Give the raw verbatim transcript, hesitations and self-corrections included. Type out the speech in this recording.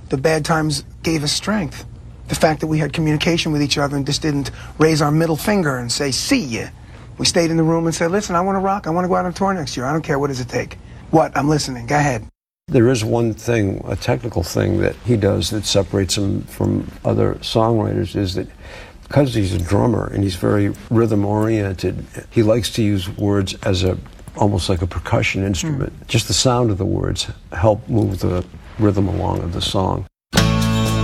the bad times gave us strength. The fact that we had communication with each other and just didn't raise our middle finger and say, see ya. We stayed in the room and said, listen, I want to rock. I want to go out on tour next year. I don't care. What does it take? What? I'm listening. Go ahead. There is one thing, a technical thing that he does that separates him from other songwriters is that because he's a drummer and he's very rhythm-oriented, he likes to use words as a almost like a percussion instrument. Mm. Just the sound of the words help move the rhythm along of the song.